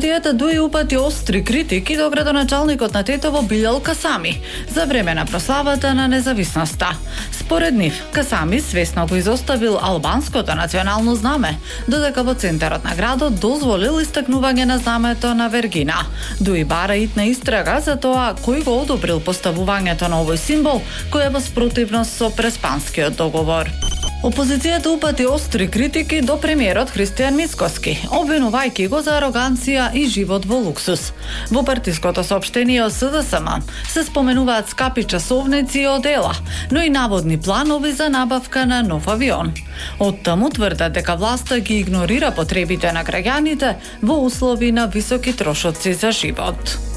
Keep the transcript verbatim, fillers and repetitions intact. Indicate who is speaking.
Speaker 1: Опозицијата дуи упати остри критики до градоначалникот на Тетово Билјал Касами за време на прославата на независноста. Според нив, Касами свесно го изоставил албанското национално знаме, додека во центарот на градот дозволил истакнување на знамето на Вергина. Дуи бара итна истрага за тоа кој го одобрил поставувањето на овој символ, кој е во спротивност со Преспанскиот договор. Опозицијата упати остри критики до премиерот Христијан Мицкоски, обвинувајќи го за ароганција и живот во луксус. Во партиското соопштение од С Д С М се споменуваат скапи часовници и одела, но и наводни планови за набавка на нов авион. Од таму тврдат дека власта ги игнорира потребите на граѓаните во услови на високи трошоци за живот.